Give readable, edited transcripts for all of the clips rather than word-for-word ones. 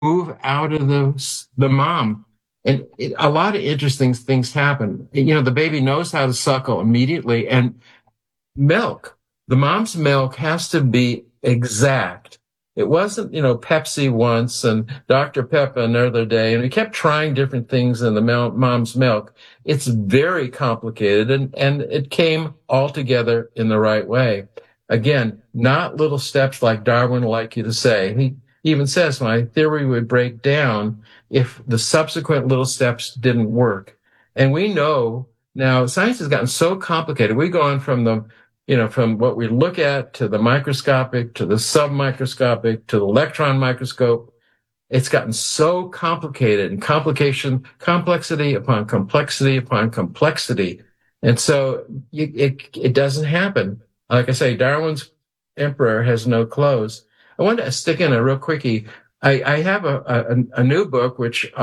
move out of the mom. And a lot of interesting things happen. The baby knows how to suckle immediately, and milk, the mom's milk has to be exact. It wasn't, Pepsi once and Dr. Pepper another day, and we kept trying different things in the mom's milk. It's very complicated, and it came all together in the right way. Again, not little steps like Darwin would like you to say. He even says my theory would break down if the subsequent little steps didn't work. And we know now science has gotten so complicated. We've gone from what we look at to the microscopic, to the submicroscopic, to the electron microscope. It's gotten so complicated, and complexity upon complexity upon complexity. And so it doesn't happen. Like I say, Darwin's emperor has no clothes. I wanted to stick in a real quickie. I have a new book, which,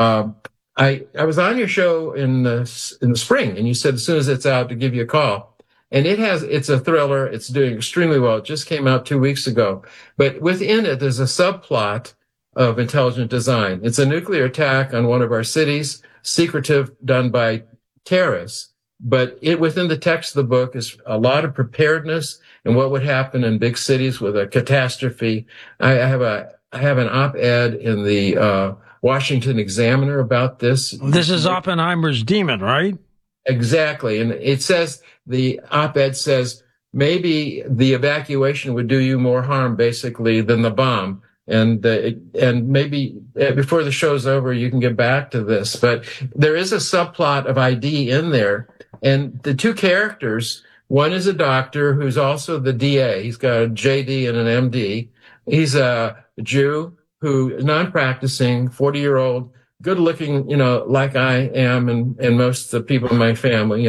I was on your show in the spring, and you said as soon as it's out to give you a call. And it's a thriller. It's doing extremely well. It just came out 2 weeks ago. But within it, there's a subplot of intelligent design. It's a nuclear attack on one of our cities, secretive, done by terrorists. But within the text of the book is a lot of preparedness and what would happen in big cities with a catastrophe. I have an op-ed in the Washington Examiner about this. This is Oppenheimer's Demon, right? Exactly. And the op-ed says, maybe the evacuation would do you more harm, basically, than the bomb. And maybe before the show's over, you can get back to this. But there is a subplot of ID in there. And the two characters, one is a doctor who's also the DA. He's got a JD and an MD. He's a Jew who, non-practicing, 40-year-old, good looking, like I am and most of the people in my family,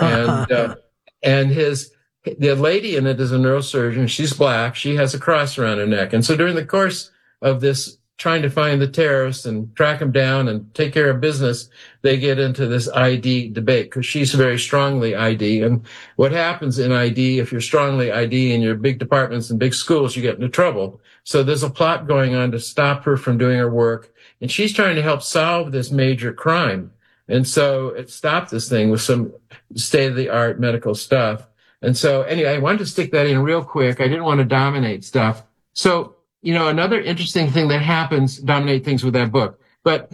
and the lady in it is a neurosurgeon. She's black. She has a cross around her neck. And so during the course of this, trying to find the terrorists and track them down and take care of business, they get into this ID debate because she's very strongly ID. And what happens in ID, if you're strongly ID in your big departments and big schools, you get into trouble. So there's a plot going on to stop her from doing her work. And she's trying to help solve this major crime. And so it stopped this thing with some state-of-the-art medical stuff. And so anyway, I wanted to stick that in real quick. I didn't want to dominate stuff. So, another interesting thing that happens, dominate things with that book. But,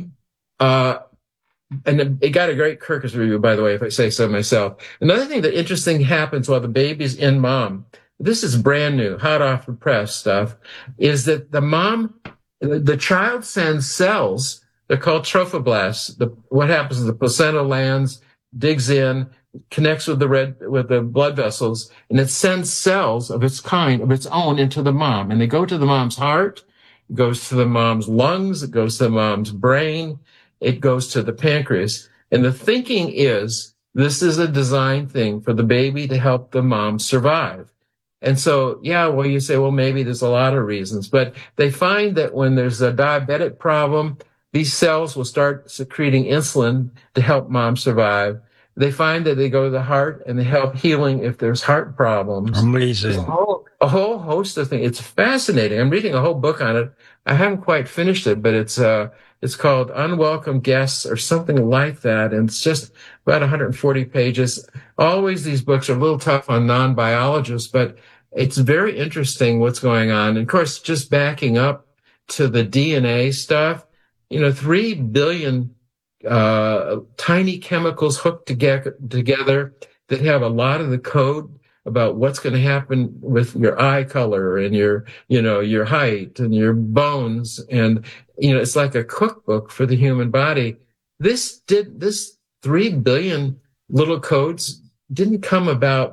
and it got a great Kirkus review, by the way, if I say so myself. Another thing that interesting happens while the baby's in mom, this is brand new, hot off the press stuff, is that the child sends cells. They're called trophoblasts. What happens is the placenta lands, digs in, connects with the blood vessels, and it sends cells of its own into the mom. And they go to the mom's heart, it goes to the mom's lungs, it goes to the mom's brain, it goes to the pancreas. And the thinking is this is a design thing for the baby to help the mom survive. And so, you say, well, maybe there's a lot of reasons, but they find that when there's a diabetic problem, these cells will start secreting insulin to help mom survive. They find that they go to the heart and they help healing if there's heart problems. Amazing. A whole host of things. It's fascinating. I'm reading a whole book on it. I haven't quite finished it, but it's called Unwelcome Guests or something like that. And it's just about 140 pages. Always these books are a little tough on non-biologists, but it's very interesting what's going on. And of course, just backing up to the DNA stuff, 3 billion tiny chemicals hooked together that have a lot of the code about what's going to happen with your eye color and your height and your bones. And, it's like a cookbook for the human body. This 3 billion little codes didn't come about